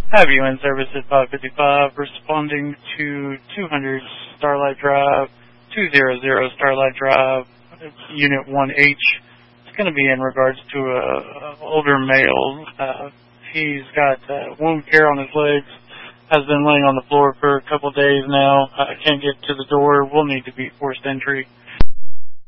Have you in service at 555, responding to 200 Starlight Drive, 200 Starlight Drive, Unit 1H. It's going to be in regards to a older male. He's got wound care on his legs, has been laying on the floor for a couple of days now. Can't get to the door, will need to be forced entry.